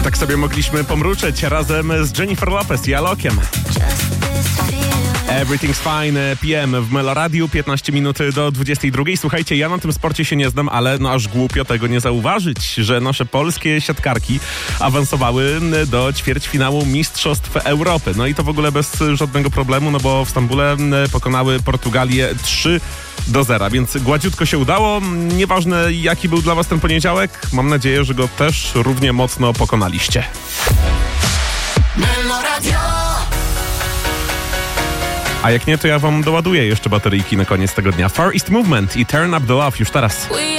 Tak sobie mogliśmy pomruczeć razem z Jennifer Lopez i Alokiem. Everything's Fine PM w Meloradiu, 15 minut do 22. Słuchajcie, ja na tym sporcie się nie znam, ale aż głupio tego nie zauważyć, że nasze polskie siatkarki awansowały do ćwierćfinału Mistrzostw Europy. No i to w ogóle bez żadnego problemu, bo w Stambule pokonały Portugalię 3-0, więc gładziutko się udało. Nieważne jaki był dla was ten poniedziałek, mam nadzieję, że go też równie mocno pokonaliście. A jak nie, to ja wam doładuję jeszcze bateryjki na koniec tego dnia. Far East Movement i Turn Up The Love już teraz.